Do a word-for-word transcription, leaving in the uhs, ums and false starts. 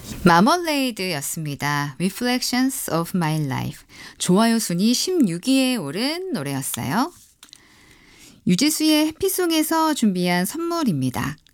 마멀레이드였습니다. Reflections of My Life. 좋아요 순위 십육 위에 오른 노래였어요. 유재수의 해피송에서 준비한 선물입니다.